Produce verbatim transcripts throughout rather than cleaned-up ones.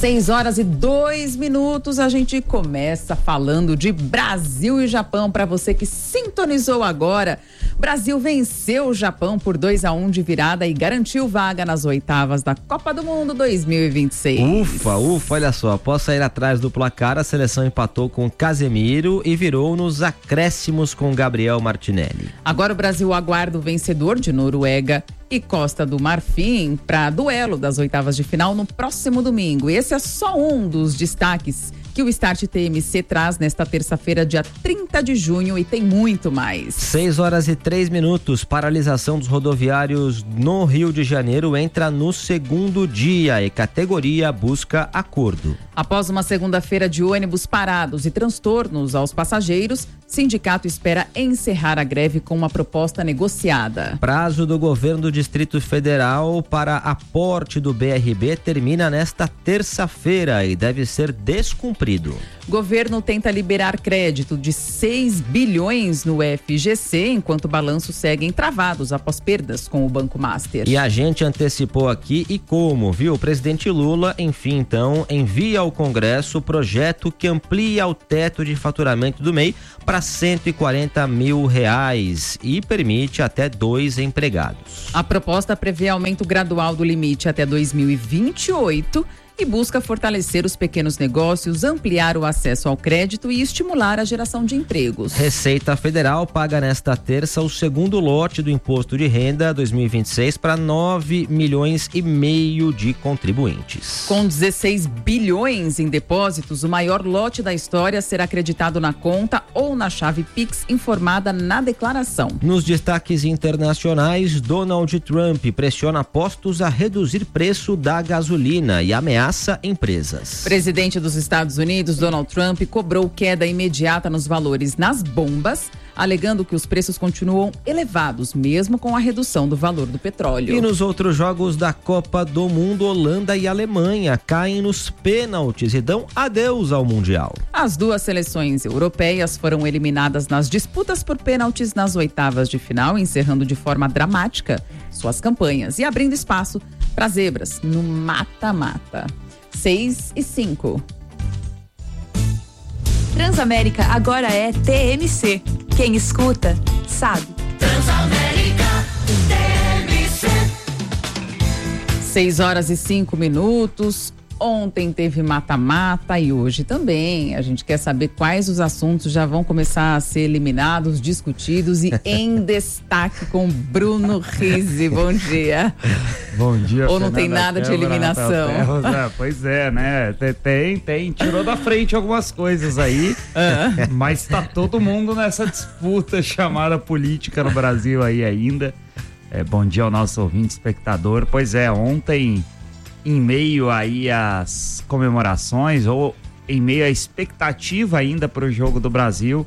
seis horas e dois minutos, a gente começa falando de Brasil e Japão. Para você que sintonizou agora, Brasil venceu o Japão por dois a um de virada e garantiu vaga nas oitavas da Copa do Mundo dois mil e vinte e seis. Ufa, ufa, olha só, após sair atrás do placar, a seleção empatou com Casemiro e virou nos acréscimos com Gabriel Martinelli. Agora o Brasil aguarda o vencedor de Noruega e Costa do Marfim para duelo das oitavas de final no próximo domingo. E esse é só um dos destaques que o Start T M C traz nesta terça-feira, dia trinta de junho, e tem muito mais. seis horas e três minutos, paralisação dos rodoviários no Rio de Janeiro entra no segundo dia e categoria busca acordo. Após uma segunda-feira de ônibus parados e transtornos aos passageiros, sindicato espera encerrar a greve com uma proposta negociada. Prazo do governo do Distrito Federal para aporte do B R B termina nesta terça-feira e deve ser descumprido. Governo tenta liberar crédito de seis bilhões no F G C, enquanto balanços seguem travados após perdas com o Banco Master. E a gente antecipou aqui e como, viu? O presidente Lula, enfim, então, envia ao Congresso o projeto que amplia o teto de faturamento do M E I para cento e quarenta mil reais e permite até dois empregados. A proposta prevê aumento gradual do limite até dois mil e vinte e oito e busca fortalecer os pequenos negócios, ampliar o acesso ao crédito e estimular a geração de empregos. Receita Federal paga nesta terça o segundo lote do Imposto de Renda dois mil e vinte e seis para nove milhões e meio de contribuintes. Com dezesseis bilhões em depósitos, o maior lote da história será acreditado na conta ou na chave Pix informada na declaração. Nos destaques internacionais, Donald Trump pressiona postos a reduzir preço da gasolina e ameaça empresas. Presidente dos Estados Unidos, Donald Trump, cobrou queda imediata nos valores nas bombas, alegando que os preços continuam elevados, mesmo com a redução do valor do petróleo. E nos outros jogos da Copa do Mundo, Holanda e Alemanha caem nos pênaltis e dão adeus ao Mundial. As duas seleções europeias foram eliminadas nas disputas por pênaltis nas oitavas de final, encerrando de forma dramática suas campanhas e abrindo espaço para zebras no mata-mata. seis e cinco. Transamérica agora é T M C. Quem escuta, sabe. Transamérica T M C. seis horas e cinco minutos. Ontem teve mata-mata e hoje também. A gente quer saber quais os assuntos já vão começar a ser eliminados, discutidos e em destaque com Bruno Rizzi. Bom dia. Bom dia, Ou não Fernanda tem nada Câmara, de eliminação? É, pois é, né? Tem, tem. Tirou da frente algumas coisas aí, Ah. mas tá todo mundo nessa disputa chamada política no Brasil aí ainda. É, bom dia ao nosso ouvinte, espectador. Pois é, ontem, em meio aí às comemorações ou em meio à expectativa ainda para o Jogo do Brasil,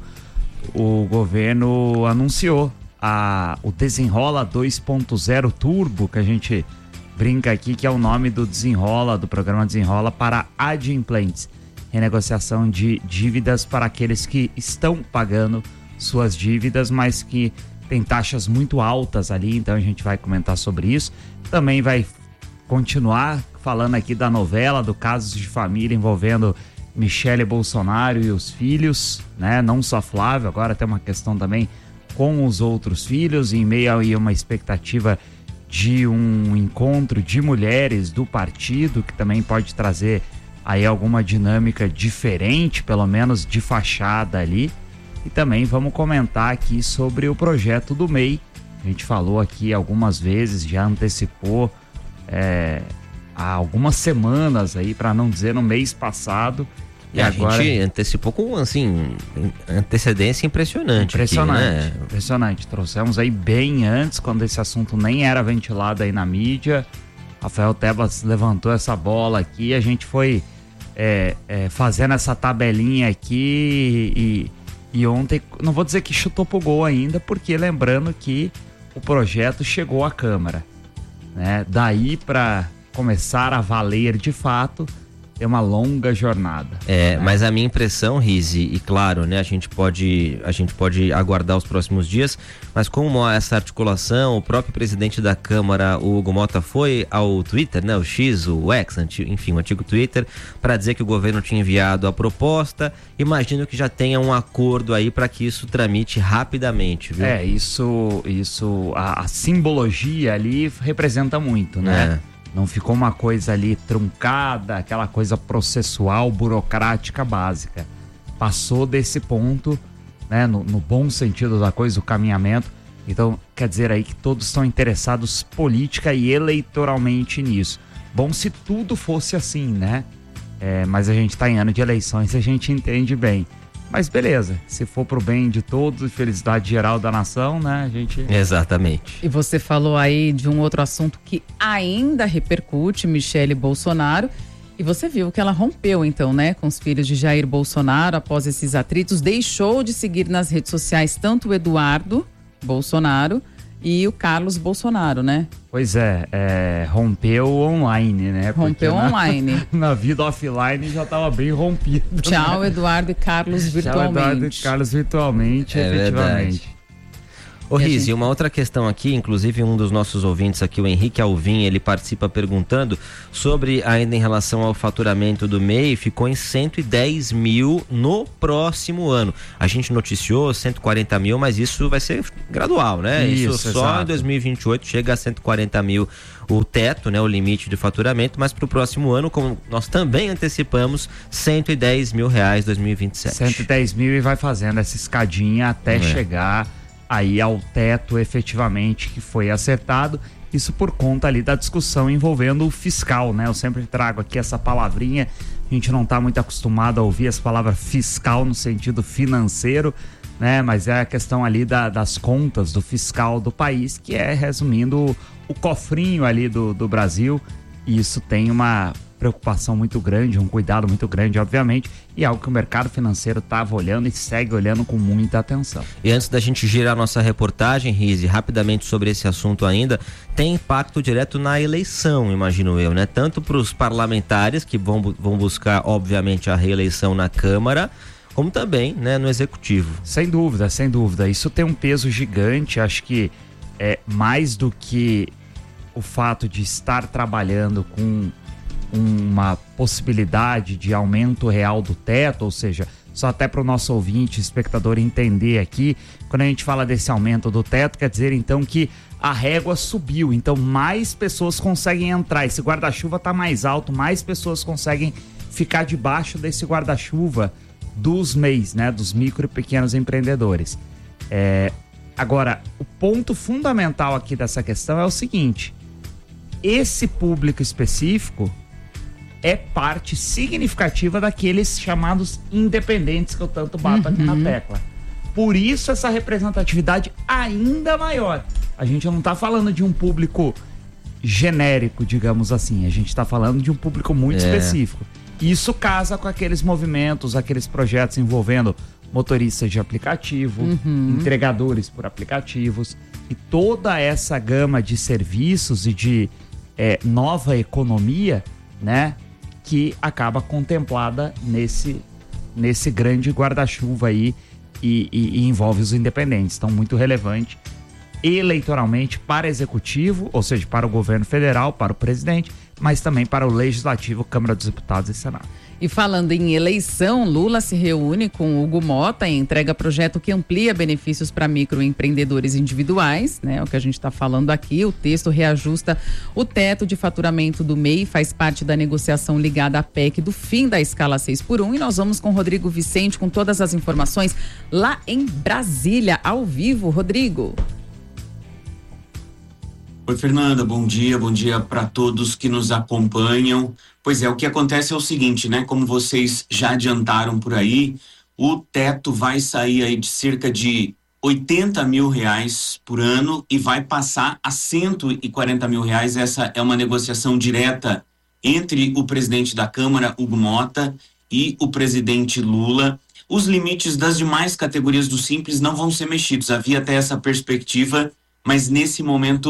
o governo anunciou a, o Desenrola dois ponto zero Turbo, que a gente brinca aqui que é o nome do Desenrola, do programa Desenrola para adimplentes, renegociação de dívidas para aqueles que estão pagando suas dívidas, mas que tem taxas muito altas ali, então a gente vai comentar sobre isso. Também vai continuar falando aqui da novela, do Casos de Família envolvendo Michele Bolsonaro e os filhos, né? Não só Flávio, agora tem uma questão também com os outros filhos, em meio a uma expectativa de um encontro de mulheres do partido, que também pode trazer aí alguma dinâmica diferente, pelo menos de fachada ali. E também vamos comentar aqui sobre o projeto do M E I. A gente falou aqui algumas vezes, já antecipou é, há algumas semanas aí, para não dizer no mês passado. E, e a agora... gente antecipou com, assim, antecedência impressionante. Impressionante, aqui, né? impressionante. Trouxemos aí bem antes, quando esse assunto nem era ventilado aí na mídia. Rafael Tebas levantou essa bola aqui, a gente foi é, é, fazendo essa tabelinha aqui e, e ontem, não vou dizer que chutou pro gol ainda, porque lembrando que o projeto chegou à Câmara, né? Daí para começar a valer de fato, tem uma longa jornada. É, né? Mas a minha impressão, Rizzi, e claro, né, a gente pode, a gente pode aguardar os próximos dias, mas como há essa articulação, o próprio presidente da Câmara, o Hugo Motta, foi ao Twitter, né, o X, o X, enfim, o antigo Twitter, para dizer que o governo tinha enviado a proposta. Imagino que já tenha um acordo aí para que isso tramite rapidamente, viu? É, isso, isso a, a simbologia ali representa muito, né? É. Não ficou uma coisa ali truncada, aquela coisa processual, burocrática básica. Passou desse ponto, né, no, no bom sentido da coisa, o caminhamento. Então, quer dizer aí que todos estão interessados política e eleitoralmente nisso. Bom se tudo fosse assim, né? É, mas a gente está em ano de eleições e a gente entende bem. Mas beleza, se for pro bem de todos e felicidade geral da nação, né, a gente... Exatamente. E você falou aí de um outro assunto que ainda repercute, Michele Bolsonaro, e você viu que ela rompeu então, né, com os filhos de Jair Bolsonaro após esses atritos, deixou de seguir nas redes sociais tanto o Eduardo Bolsonaro e o Carlos Bolsonaro, né? Pois é, é rompeu online, né? Rompeu Porque online. Na, na vida offline já estava bem rompido. Tchau, né? Eduardo e Carlos virtualmente. Tchau, Eduardo e Carlos virtualmente, é efetivamente. Verdade. Ô Rizzi, gente... uma outra questão aqui, inclusive um dos nossos ouvintes aqui, o Henrique Alvim, ele participa perguntando sobre, ainda em relação ao faturamento do M E I, ficou em cento e dez mil no próximo ano. A gente noticiou cento e quarenta mil, mas isso vai ser gradual, né? Isso, isso só exato. Em dois mil e vinte e oito chega a cento e quarenta mil o teto, né? O limite de faturamento, mas para o próximo ano, como nós também antecipamos, cento e dez mil reais dois mil e vinte e sete. cento e dez mil e vai fazendo essa escadinha até é. chegar aí ao teto efetivamente que foi acertado, isso por conta ali da discussão envolvendo o fiscal, né? Eu sempre trago aqui essa palavrinha, a gente não está muito acostumado a ouvir essa palavra fiscal no sentido financeiro, né? Mas é a questão ali da, das contas do fiscal do país, que é, resumindo, o, o cofrinho ali do, do Brasil, e isso tem uma preocupação muito grande, um cuidado muito grande, obviamente, e algo que o mercado financeiro estava olhando e segue olhando com muita atenção. E antes da gente girar nossa reportagem, Rizzi, rapidamente sobre esse assunto ainda, tem impacto direto na eleição, imagino eu, né? Tanto para os parlamentares, que vão, vão buscar, obviamente, a reeleição na Câmara, como também, né, no Executivo. Sem dúvida, sem dúvida. Isso tem um peso gigante, acho que é mais do que o fato de estar trabalhando com uma possibilidade de aumento real do teto, ou seja, só até para o nosso ouvinte, espectador entender aqui, quando a gente fala desse aumento do teto, quer dizer então que a régua subiu, então mais pessoas conseguem entrar, esse guarda-chuva está mais alto, mais pessoas conseguem ficar debaixo desse guarda-chuva dos M E Is, né, dos micro e pequenos empreendedores. É, agora, o ponto fundamental aqui dessa questão é o seguinte: esse público específico é parte significativa daqueles chamados independentes que eu tanto bato uhum. aqui na tecla. Por isso essa representatividade ainda maior. A gente não está falando de um público genérico, digamos assim. A gente está falando de um público muito é. específico. Isso casa com aqueles movimentos, aqueles projetos envolvendo motoristas de aplicativo, uhum. entregadores por aplicativos e toda essa gama de serviços e de é, nova economia, né? Que acaba contemplada nesse, nesse grande guarda-chuva aí e, e, e envolve os independentes. Então, muito relevante eleitoralmente para executivo, ou seja, para o governo federal, para o presidente, mas também para o legislativo, Câmara dos Deputados e Senado. E falando em eleição, Lula se reúne com Hugo Motta e entrega projeto que amplia benefícios para microempreendedores individuais, né? O que a gente está falando aqui. O texto reajusta o teto de faturamento do M E I, faz parte da negociação ligada à P E C do fim da escala seis por um. E nós vamos com o Rodrigo Vicente com todas as informações lá em Brasília, ao vivo. Rodrigo. Oi, Fernanda, bom dia, bom dia para todos que nos acompanham. Pois é, o que acontece é o seguinte, né? Como vocês já adiantaram por aí, o teto vai sair aí de cerca de oitenta mil reais por ano e vai passar a cento e quarenta mil reais. Essa é uma negociação direta entre o presidente da Câmara, Hugo Motta, e o presidente Lula. Os limites das demais categorias do Simples não vão ser mexidos. Havia até essa perspectiva, mas nesse momento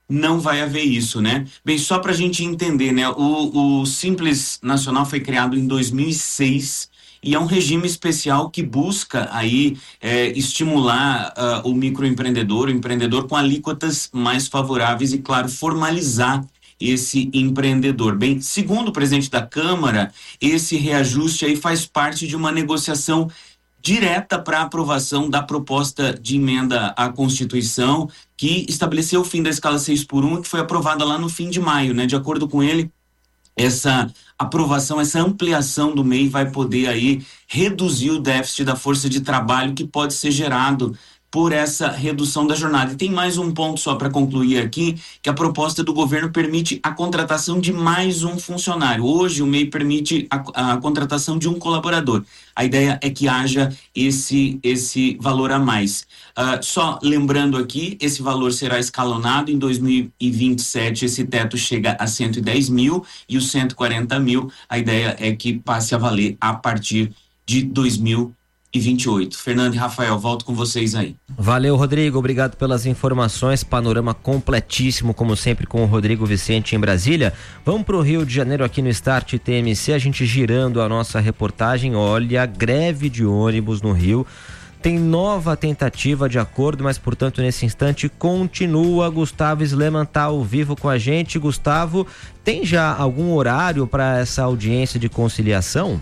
não vai haver isso, né? Bem, só para a gente entender, né? O, o Simples Nacional foi criado em dois mil e seis e é um regime especial que busca aí é, estimular uh, o microempreendedor, o empreendedor com alíquotas mais favoráveis e, claro, formalizar esse empreendedor. Bem, segundo o presidente da Câmara, esse reajuste aí faz parte de uma negociação direta para aprovação da proposta de emenda à Constituição que estabeleceu o fim da escala seis por um, que foi aprovada lá no fim de maio, né? De acordo com ele, essa aprovação, essa ampliação do M E I vai poder aí reduzir o déficit da força de trabalho que pode ser gerado por essa redução da jornada. E tem mais um ponto só para concluir aqui, que a proposta do governo permite a contratação de mais um funcionário. Hoje o M E I permite a, a contratação de um colaborador. A ideia é que haja esse, esse valor a mais. Uh, só lembrando aqui, esse valor será escalonado. Em dois mil e vinte e sete esse teto chega a cento e dez mil e os cento e quarenta mil, a ideia é que passe a valer a partir de dois mil e vinte e oito. Fernando e Rafael, volto com vocês aí. Valeu, Rodrigo, obrigado pelas informações, panorama completíssimo, como sempre, com o Rodrigo Vicente em Brasília. Vamos para o Rio de Janeiro aqui no Start T M C, a gente girando a nossa reportagem. Olha, greve de ônibus no Rio, tem nova tentativa de acordo, mas portanto nesse instante continua. Gustavo Sleman tá ao vivo com a gente. Gustavo, tem já algum horário para essa audiência de conciliação?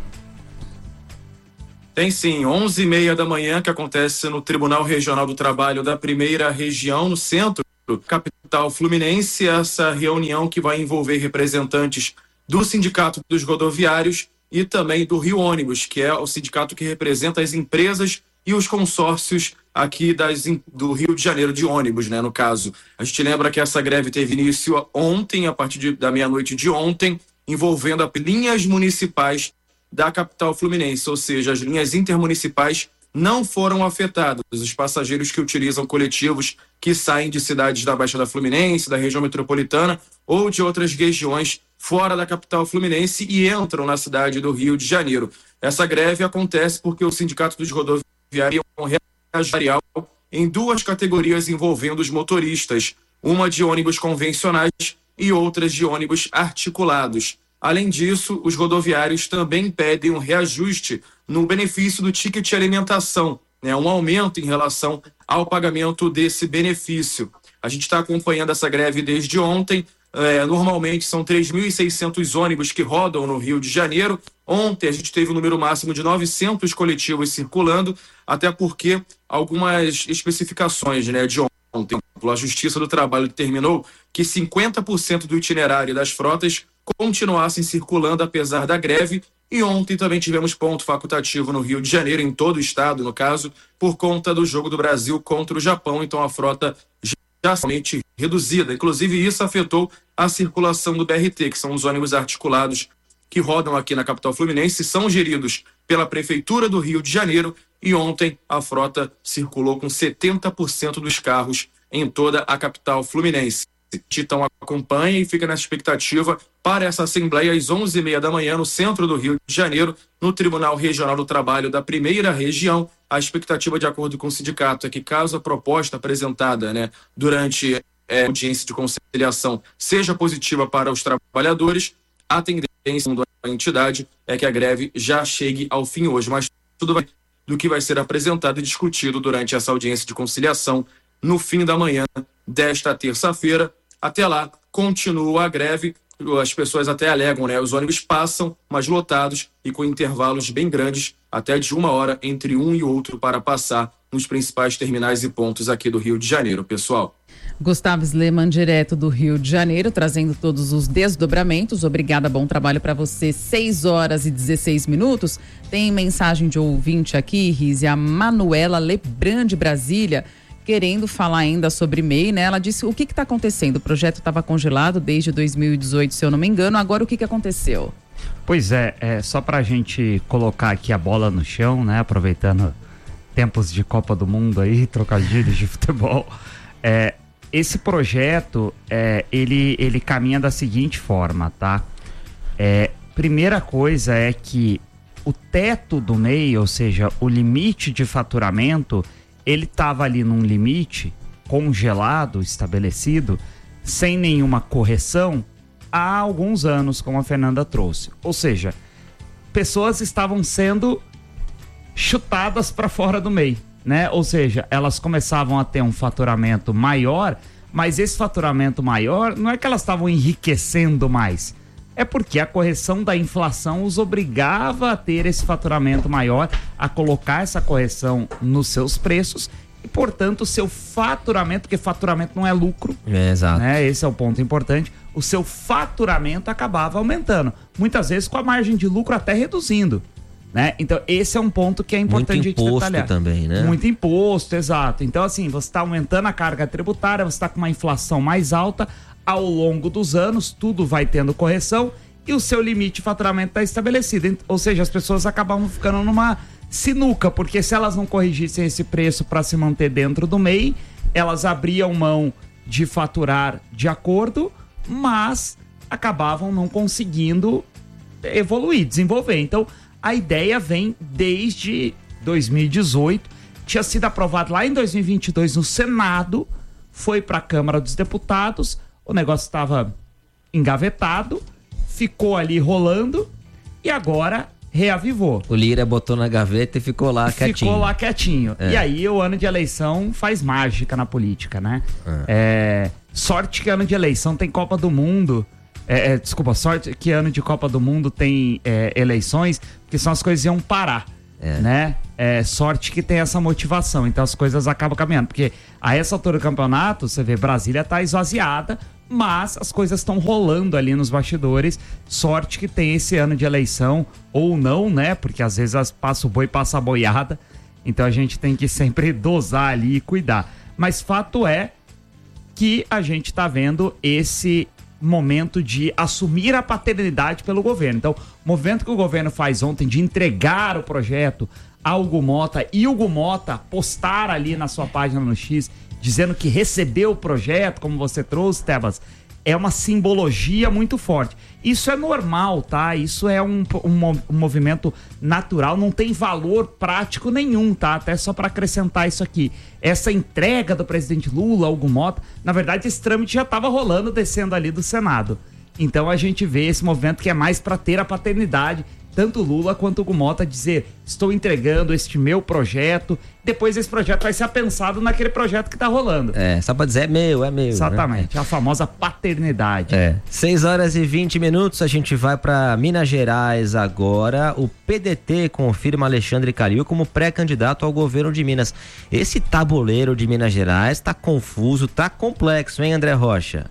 Tem sim, onze e meia da manhã, que acontece no Tribunal Regional do Trabalho da Primeira Região, no centro, capital fluminense. Essa reunião que vai envolver representantes do Sindicato dos Rodoviários e também do Rio Ônibus, que é o sindicato que representa as empresas e os consórcios aqui das, do Rio de Janeiro de ônibus, né, no caso. A gente lembra que essa greve teve início ontem, a partir de, da meia-noite de ontem, envolvendo as linhas municipais da capital fluminense, ou seja, as linhas intermunicipais não foram afetadas. Os passageiros que utilizam coletivos que saem de cidades da Baixada Fluminense, da região metropolitana ou de outras regiões fora da capital fluminense e entram na cidade do Rio de Janeiro. Essa greve acontece porque o Sindicato dos Rodoviários reagiu em duas categorias envolvendo os motoristas, uma de ônibus convencionais e outras de ônibus articulados. Além disso, os rodoviários também pedem um reajuste no benefício do ticket de alimentação, né, um aumento em relação ao pagamento desse benefício. A gente está acompanhando essa greve desde ontem. É, normalmente são três mil e seiscentos ônibus que rodam no Rio de Janeiro. Ontem a gente teve um número máximo de novecentos coletivos circulando, até porque algumas especificações, né, de ontem, a Justiça do Trabalho determinou que cinquenta por cento do itinerário das frotas continuassem circulando apesar da greve. E ontem também tivemos ponto facultativo no Rio de Janeiro, em todo o estado, no caso, por conta do jogo do Brasil contra o Japão. Então a frota já somente reduzida. Inclusive isso afetou a circulação do B R T, que são os ônibus articulados que rodam aqui na capital fluminense, são geridos pela Prefeitura do Rio de Janeiro. E ontem a frota circulou com setenta por cento dos carros em toda a capital fluminense. Então acompanha e fica na expectativa para essa assembleia às onze e meia da manhã no centro do Rio de Janeiro, no Tribunal Regional do Trabalho da Primeira Região. A expectativa, de acordo com o sindicato, é que caso a proposta apresentada, né, durante é, a audiência de conciliação seja positiva para os trabalhadores, a tendência da entidade é que a greve já chegue ao fim hoje. Mas tudo vai do que vai ser apresentado e discutido durante essa audiência de conciliação no fim da manhã desta terça-feira. Até lá, continua a greve. As pessoas até alegam, né? Os ônibus passam, mas lotados e com intervalos bem grandes, até de uma hora entre um e outro, para passar nos principais terminais e pontos aqui do Rio de Janeiro, pessoal. Gustavo Sleman, direto do Rio de Janeiro, trazendo todos os desdobramentos. Obrigada, bom trabalho para você. seis horas e dezesseis minutos. Tem mensagem de ouvinte aqui, Rizzi, a Manuela Lebrand de Brasília, querendo falar ainda sobre M E I, né? Ela disse, o que está acontecendo? O projeto estava congelado desde dois mil e dezoito, se eu não me engano. Agora o que, que aconteceu? Pois é, é só para a gente colocar aqui a bola no chão, né? Aproveitando tempos de Copa do Mundo aí, trocadilhos de futebol. É, esse projeto, é, ele, ele caminha da seguinte forma, tá? É, primeira coisa é que o teto do M E I, ou seja, o limite de faturamento, ele estava ali num limite congelado, estabelecido, sem nenhuma correção há alguns anos, como a Fernanda trouxe. Ou seja, pessoas estavam sendo chutadas para fora do M E I, né? Ou seja, elas começavam a ter um faturamento maior, mas esse faturamento maior não é que elas estavam enriquecendo mais, é porque a correção da inflação os obrigava a ter esse faturamento maior, a colocar essa correção nos seus preços e, portanto, o seu faturamento, porque faturamento não é lucro, é, exato. Né? Esse é o ponto importante, o seu faturamento acabava aumentando, muitas vezes com a margem de lucro até reduzindo, né? Então esse é um ponto que é importante Muito imposto a gente detalhar. Também, né? Muito imposto, exato. Então assim, você está aumentando a carga tributária, você está com uma inflação mais alta, ao longo dos anos tudo vai tendo correção e o seu limite de faturamento está estabelecido, ou seja, as pessoas acabavam ficando numa sinuca, porque se elas não corrigissem esse preço para se manter dentro do M E I, elas abriam mão de faturar de acordo, mas acabavam não conseguindo evoluir, desenvolver. Então, a ideia vem desde dois mil e dezoito, tinha sido aprovado lá em dois mil e vinte e dois no Senado, foi para a Câmara dos Deputados, o negócio estava engavetado, ficou ali rolando e agora reavivou. O Lira botou na gaveta e ficou lá quietinho. Ficou lá quietinho. É. E aí o ano de eleição faz mágica na política, né? É. É, sorte que ano de eleição tem Copa do Mundo. É, é, desculpa, sorte que ano de Copa do Mundo tem é, eleições, porque senão as coisas iam parar. É. Né? É, sorte que tem essa motivação, então as coisas acabam caminhando, porque a essa altura do campeonato, você vê, Brasília tá esvaziada, mas as coisas estão rolando ali nos bastidores. Sorte que tem esse ano de eleição, ou não, né? Porque às vezes as, passa o boi, passa a boiada, então a gente tem que sempre dosar ali e cuidar. Mas fato é que a gente tá vendo esse momento de assumir a paternidade pelo governo. Então, o movimento que o governo faz ontem de entregar o projeto ao Hugo Mota e o Hugo Mota postar ali na sua página no X dizendo que recebeu o projeto, como você trouxe, Tebas, é uma simbologia muito forte. Isso é normal, tá? Isso é um, um, um movimento natural, não tem valor prático nenhum, tá? Até só para acrescentar isso aqui. Essa entrega do presidente Lula, Hugo Mota, na verdade esse trâmite já estava rolando, descendo ali do Senado. Então a gente vê esse movimento que é mais para ter a paternidade, tanto Lula quanto Hugo Mota dizer, estou entregando este meu projeto, depois esse projeto vai ser pensado naquele projeto que tá rolando. É, só pra dizer é meu, é meu. Exatamente, né? A famosa paternidade. É. seis horas e vinte minutos, a gente vai pra Minas Gerais agora. O P D T confirma Alexandre Calil como pré-candidato ao governo de Minas. Esse tabuleiro de Minas Gerais tá confuso, tá complexo, hein, André Rocha?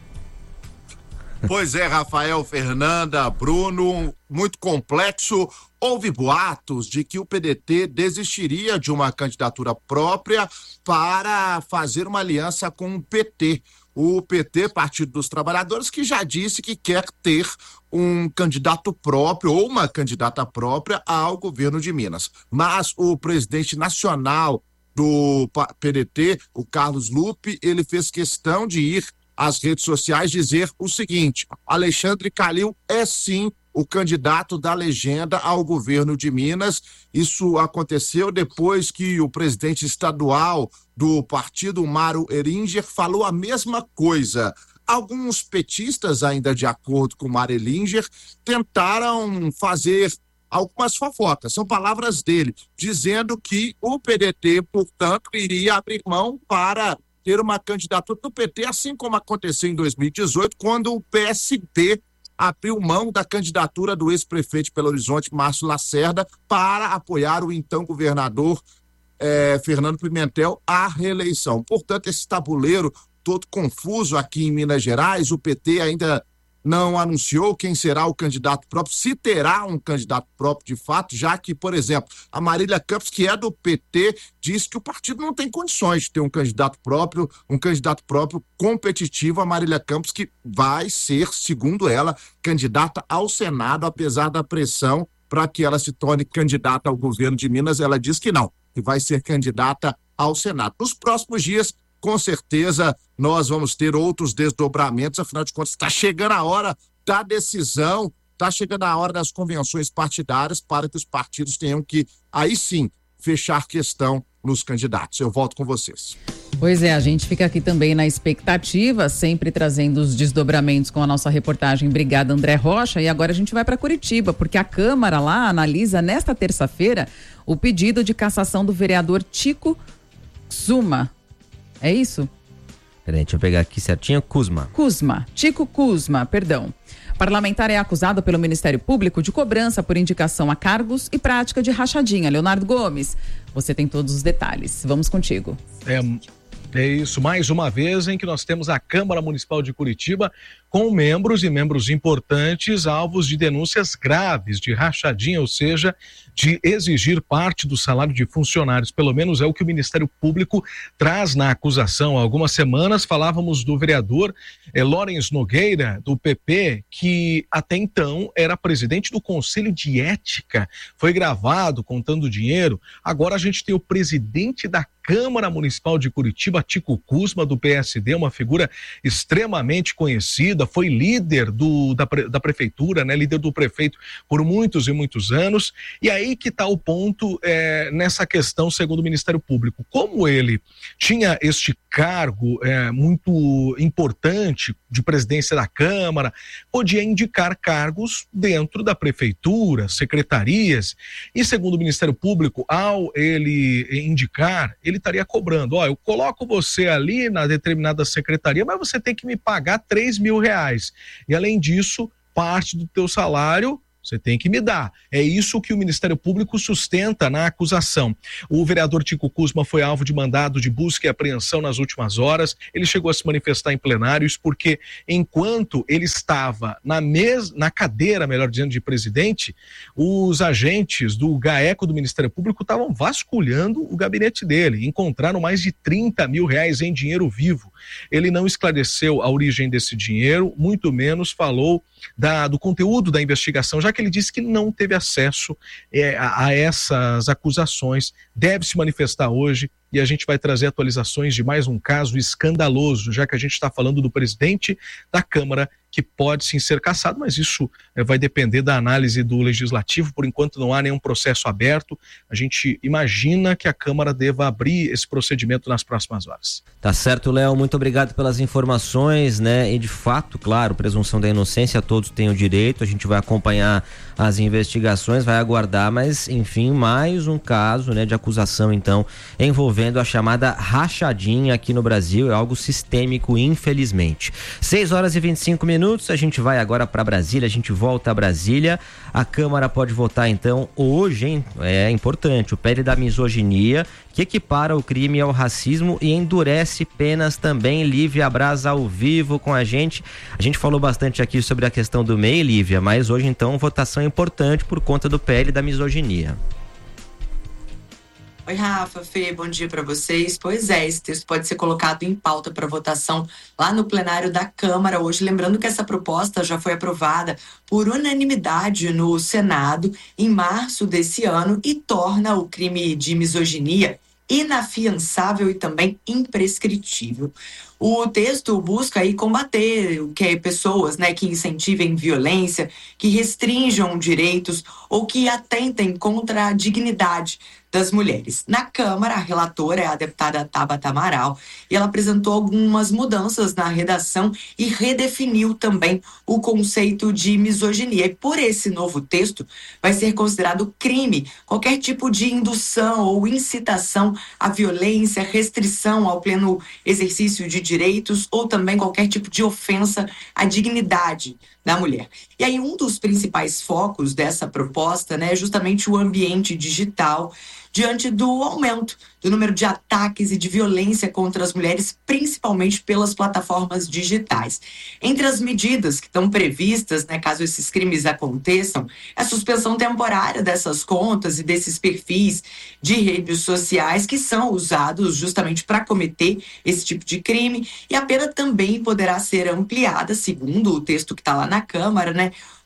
Pois é, Rafael, Fernanda, Bruno, muito complexo. Houve boatos de que o P D T desistiria de uma candidatura própria para fazer uma aliança com o P T. O P T, Partido dos Trabalhadores, que já disse que quer ter um candidato próprio ou uma candidata própria ao governo de Minas. Mas o presidente nacional do P D T, o Carlos Lupe, ele fez questão de ir às redes sociais dizer o seguinte: Alexandre Calil é sim o candidato da legenda ao governo de Minas. Isso aconteceu depois que o presidente estadual do partido, Mário Eringer, falou a mesma coisa. Alguns petistas, ainda de acordo com Mário Eringer, tentaram fazer algumas fofocas, são palavras dele, dizendo que o P D T, portanto, iria abrir mão para ter uma candidatura do P T, assim como aconteceu em dois mil e dezoito, quando o P S B abriu mão da candidatura do ex-prefeito de Belo Horizonte, Márcio Lacerda, para apoiar o então governador eh, Fernando Pimentel à reeleição. Portanto, esse tabuleiro todo confuso aqui em Minas Gerais, o P T ainda não anunciou quem será o candidato próprio, se terá um candidato próprio de fato, já que, por exemplo, a Marília Campos, que é do P T, diz que o partido não tem condições de ter um candidato próprio, um candidato próprio competitivo. A Marília Campos, que vai ser, segundo ela, candidata ao Senado, apesar da pressão para que ela se torne candidata ao governo de Minas, ela diz que não, que vai ser candidata ao Senado. Nos próximos dias, com certeza, nós vamos ter outros desdobramentos, afinal de contas, está chegando a hora da decisão, está chegando a hora das convenções partidárias para que os partidos tenham que, aí sim, fechar questão nos candidatos. Eu volto com vocês. Pois é, a gente fica aqui também na expectativa, sempre trazendo os desdobramentos com a nossa reportagem Brigada André Rocha. E agora a gente vai para Curitiba, porque a Câmara lá analisa nesta terça-feira o pedido de cassação do vereador Tico Zuma. É isso? Peraí, deixa eu pegar aqui certinho. Kuzma. Kuzma. Tico Kuzma, perdão. Parlamentar é acusado pelo Ministério Público de cobrança por indicação a cargos e prática de rachadinha. Leonardo Gomes, você tem todos os detalhes. Vamos contigo. É, é isso, mais uma vez em que nós temos a Câmara Municipal de Curitiba com membros e membros importantes alvos de denúncias graves de rachadinha, ou seja, de exigir parte do salário de funcionários. Pelo menos é o que o Ministério Público traz na acusação. Há algumas semanas falávamos do vereador eh, Lawrence Nogueira, do P P, que até então era presidente do Conselho de Ética, foi gravado contando dinheiro. Agora a gente tem o presidente da Câmara Municipal de Curitiba, Tico Kuzma, do P S D, uma figura extremamente conhecida, foi líder do, da, da prefeitura, né, líder do prefeito por muitos e muitos anos. E aí que está o ponto é, nessa questão, segundo o Ministério Público. Como ele tinha este cargo é, muito importante de presidência da Câmara, podia indicar cargos dentro da prefeitura, secretarias, e segundo o Ministério Público, ao ele indicar, ele estaria cobrando, ó, eu coloco você ali na determinada secretaria, mas você tem que me pagar três mil reais, e além disso, parte do teu salário você tem que me dar. É isso que o Ministério Público sustenta na acusação. O vereador Tico Kuzma foi alvo de mandado de busca e apreensão nas últimas horas. Ele chegou a se manifestar em plenários porque, enquanto ele estava na, mes... na cadeira, melhor dizendo, de presidente, os agentes do GAECO do Ministério Público estavam vasculhando o gabinete dele. Encontraram mais de trinta mil reais em dinheiro vivo. Ele não esclareceu a origem desse dinheiro, muito menos falou da, do conteúdo da investigação, já que ele disse que não teve acesso é, a, a essas acusações. Deve se manifestar hoje e a gente vai trazer atualizações de mais um caso escandaloso, já que a gente está falando do presidente da Câmara, que pode sim ser cassado, mas isso é, vai depender da análise do Legislativo. Por enquanto não há nenhum processo aberto. A gente imagina que a Câmara deva abrir esse procedimento nas próximas horas. Tá certo, Léo, muito obrigado pelas informações, né? E de fato, claro, presunção da inocência, todos têm o direito, a gente vai acompanhar as investigações, vai aguardar, mas enfim, mais um caso, né, de acusação então, envolvendo a chamada rachadinha aqui no Brasil, é algo sistêmico, infelizmente. seis horas e vinte e cinco minutos, a gente vai agora para Brasília, a gente volta a Brasília. A Câmara pode votar então hoje, hein? É importante, o P L da misoginia, que equipara o crime ao racismo e endurece penas também. Lívia Braz ao vivo com a gente. A gente falou bastante aqui sobre a questão do M E I, Lívia, mas hoje então votação importante por conta do P L da misoginia. Oi, Rafa, Fê, bom dia para vocês. Pois é, esse texto pode ser colocado em pauta para votação lá no plenário da Câmara hoje. Lembrando que essa proposta já foi aprovada por unanimidade no Senado em março desse ano e torna o crime de misoginia inafiançável e também imprescritível. O texto busca aí combater o que é pessoas, né, que incentivem violência, que restringam direitos ou que atentem contra a dignidade das mulheres. Na Câmara, a relatora é a deputada Tabata Amaral e ela apresentou algumas mudanças na redação e redefiniu também o conceito de misoginia. E por esse novo texto vai ser considerado crime qualquer tipo de indução ou incitação à violência, restrição ao pleno exercício de direitos ou também qualquer tipo de ofensa à dignidade da mulher. E aí um dos principais focos dessa proposta, né, é justamente o ambiente digital, diante do aumento do número de ataques e de violência contra as mulheres, principalmente pelas plataformas digitais. Entre as medidas que estão previstas, né, caso esses crimes aconteçam, é a suspensão temporária dessas contas e desses perfis de redes sociais que são usados justamente para cometer esse tipo de crime, e a pena também poderá ser ampliada, segundo o texto que está lá na Câmara, né,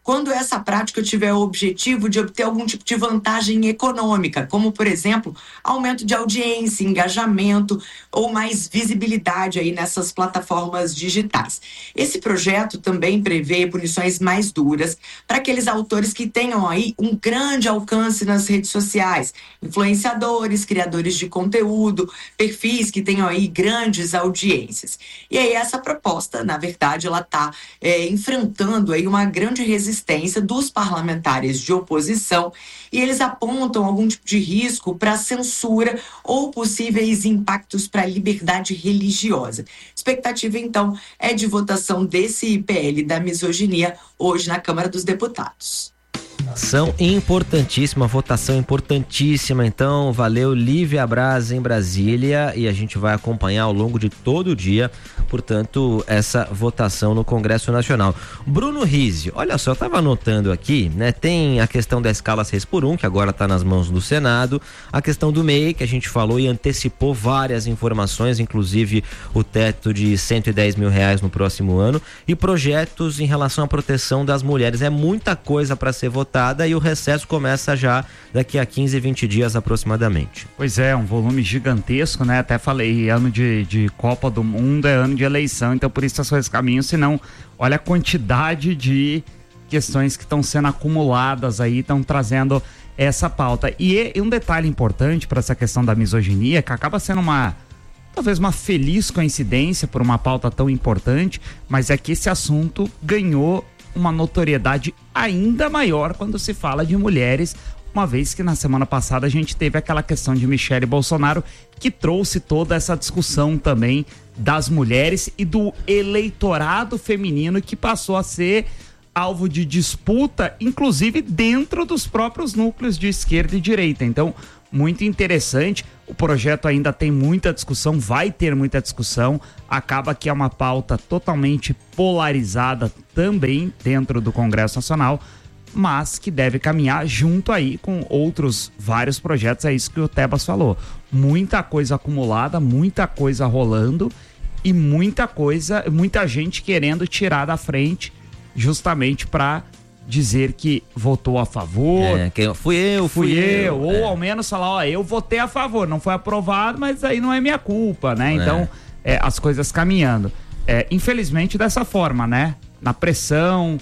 quando essa prática tiver o objetivo de obter algum tipo de vantagem econômica, como, por exemplo, aumento de audiência, engajamento ou mais visibilidade aí nessas plataformas digitais. Esse projeto também prevê punições mais duras para aqueles autores que tenham aí um grande alcance nas redes sociais, influenciadores, criadores de conteúdo, perfis que tenham aí grandes audiências. E aí essa proposta, na verdade, ela está é, enfrentando aí uma grande resistência dos parlamentares de oposição e eles apontam algum tipo de risco para censura ou possíveis impactos para a liberdade religiosa. Expectativa, então, é de votação desse P L da misoginia hoje na Câmara dos Deputados. Ação importantíssima, votação importantíssima. Então, valeu, Lívia Braz em Brasília, e a gente vai acompanhar ao longo de todo o dia, portanto, essa votação no Congresso Nacional. Bruno Rizzi, olha só, eu estava anotando aqui, né? Tem a questão da escala seis por um, que agora está nas mãos do Senado, a questão do M E I, que a gente falou e antecipou várias informações, inclusive o teto de cento e dez mil reais no próximo ano, e projetos em relação à proteção das mulheres. É muita coisa para ser votada e o recesso começa já daqui a quinze, vinte dias aproximadamente. Pois é, um volume gigantesco, né? Até falei, ano de, de Copa do Mundo é ano de eleição, então por isso as coisas caminham, senão olha a quantidade de questões que estão sendo acumuladas aí, estão trazendo essa pauta. E, e um detalhe importante para essa questão da misoginia, que acaba sendo uma talvez uma feliz coincidência por uma pauta tão importante, mas é que esse assunto ganhou uma notoriedade ainda maior quando se fala de mulheres, uma vez que na semana passada a gente teve aquela questão de Michele Bolsonaro, que trouxe toda essa discussão também das mulheres e do eleitorado feminino, que passou a ser alvo de disputa, inclusive dentro dos próprios núcleos de esquerda e direita. Então, muito interessante. O projeto ainda tem muita discussão, vai ter muita discussão. Acaba que é uma pauta totalmente polarizada também dentro do Congresso Nacional, mas que deve caminhar junto aí com outros vários projetos. É isso que o Tebas falou. Muita coisa acumulada, muita coisa rolando e muita coisa, muita gente querendo tirar da frente justamente para dizer que votou a favor. É, que fui eu, fui, fui eu. eu. Ou é. ao menos falar, ó, eu votei a favor, não foi aprovado, mas aí não é minha culpa, né? Então, é. É, as coisas caminhando. É, infelizmente dessa forma, né? Na pressão,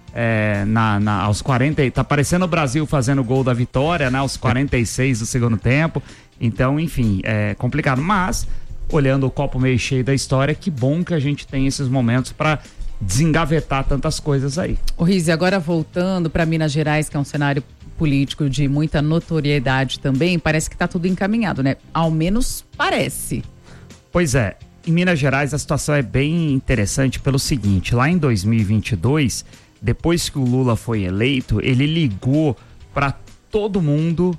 é, na, na, aos quarenta, tá parecendo o Brasil fazendo o gol da vitória, né? Aos quarenta e seis do segundo tempo. Então, enfim, é complicado. Mas, olhando o copo meio cheio da história, que bom que a gente tem esses momentos para desengavetar tantas coisas aí. O Rizzi, agora voltando para Minas Gerais, que é um cenário político de muita notoriedade também, parece que está tudo encaminhado, né? Ao menos parece. Pois é, em Minas Gerais a situação é bem interessante pelo seguinte, lá em dois mil e vinte e dois, depois que o Lula foi eleito, ele ligou para todo mundo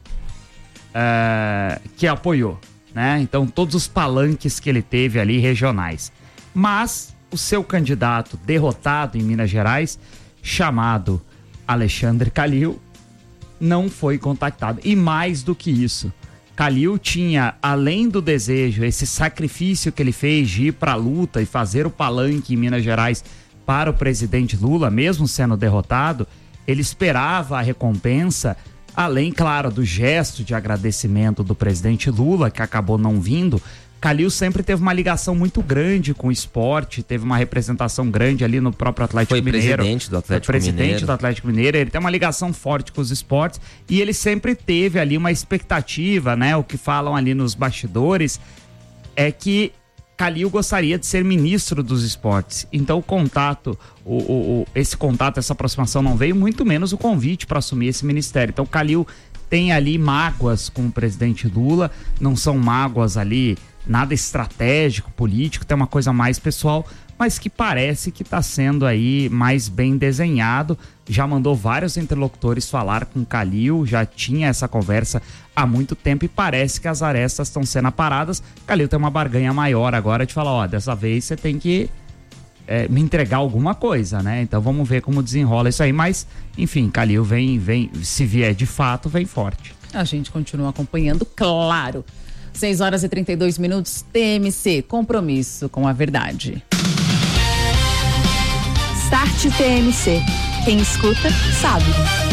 uh, que apoiou, né? Então todos os palanques que ele teve ali regionais. Mas o seu candidato derrotado em Minas Gerais, chamado Alexandre Calil, não foi contactado. E mais do que isso, Calil tinha, além do desejo, esse sacrifício que ele fez de ir para a luta e fazer o palanque em Minas Gerais para o presidente Lula, mesmo sendo derrotado, ele esperava a recompensa, além, claro, do gesto de agradecimento do presidente Lula, que acabou não vindo. Calil sempre teve uma ligação muito grande com o esporte, teve uma representação grande ali no próprio Atlético foi Mineiro. Presidente do Atlético foi presidente Mineiro. do Atlético Mineiro, ele tem uma ligação forte com os esportes e ele sempre teve ali uma expectativa, né? O que falam ali nos bastidores é que Calil gostaria de ser ministro dos esportes. Então o contato, o, o, o, esse contato, essa aproximação não veio, muito menos o convite para assumir esse ministério. Então Calil tem ali mágoas com o presidente Lula, não são mágoas ali nada estratégico, político, tem uma coisa mais pessoal, mas que parece que está sendo aí mais bem desenhado. Já mandou vários interlocutores falar com Calil, já tinha essa conversa há muito tempo e parece que as arestas estão sendo aparadas. Calil tem uma barganha maior agora de falar, ó, dessa vez você tem que é, me entregar alguma coisa, né? Então vamos ver como desenrola isso aí, mas enfim, Calil vem, vem, se vier de fato, vem forte. A gente continua acompanhando, claro. seis horas e trinta e dois minutos, T M C, compromisso com a verdade. Start T M C, Quem escuta, sabe.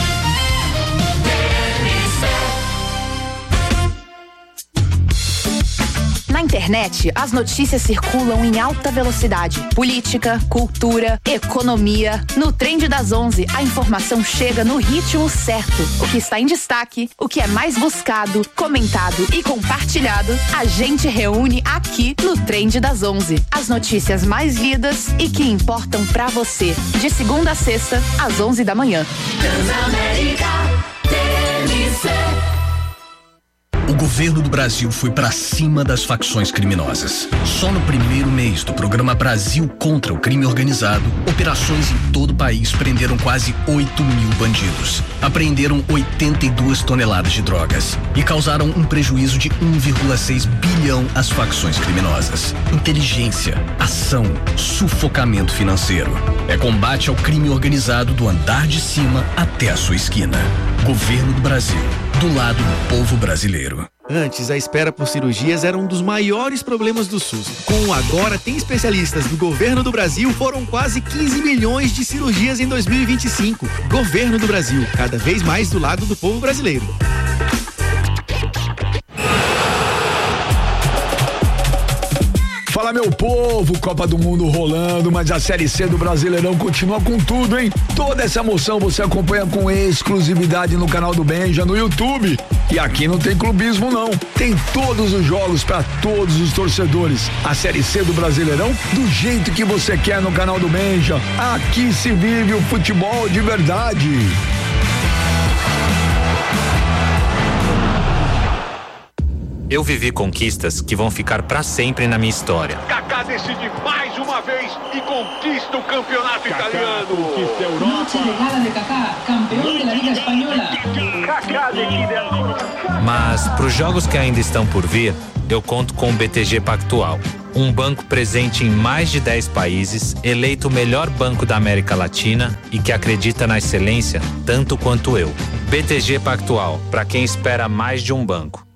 Na internet, as notícias circulam em alta velocidade. Política, cultura, economia. No Trend das onze, a informação chega no ritmo certo. O que está em destaque, o que é mais buscado, comentado e compartilhado, a gente reúne aqui no Trend das onze. As notícias mais lidas e que importam pra você. De segunda a sexta, às onze da manhã. Transamérica T M C. O governo do Brasil foi pra cima das facções criminosas. Só no primeiro mês do programa Brasil contra o Crime Organizado, operações em todo o país prenderam quase oito mil bandidos. Apreenderam oitenta e duas toneladas de drogas e causaram um prejuízo de um vírgula seis bilhão às facções criminosas. Inteligência, ação, sufocamento financeiro. É combate ao crime organizado do andar de cima até a sua esquina. Governo do Brasil, do lado do povo brasileiro. Antes, a espera por cirurgias era um dos maiores problemas do SUS. Com o Agora Tem Especialistas do Governo do Brasil, foram quase quinze milhões de cirurgias em dois mil e vinte e cinco. Governo do Brasil, cada vez mais do lado do povo brasileiro. Fala, meu povo, Copa do Mundo rolando, mas a Série C do Brasileirão continua com tudo, hein? Toda essa emoção você acompanha com exclusividade no canal do Benja, no YouTube. E aqui não tem clubismo, não. Tem todos os jogos para todos os torcedores. A Série C do Brasileirão, do jeito que você quer no canal do Benja. Aqui se vive o futebol de verdade. Eu vivi conquistas que vão ficar pra sempre na minha história. Kaká decide mais uma vez e conquista o campeonato Kaká italiano. Conquista a Europa. Noche llegada de Kaká, campeão da Liga Espanhola. Kaká decide. Mas pros jogos que ainda estão por vir, eu conto com o B T G Pactual. Um banco presente em mais de dez países, eleito o melhor banco da América Latina e que acredita na excelência tanto quanto eu. B T G Pactual, para quem espera mais de um banco.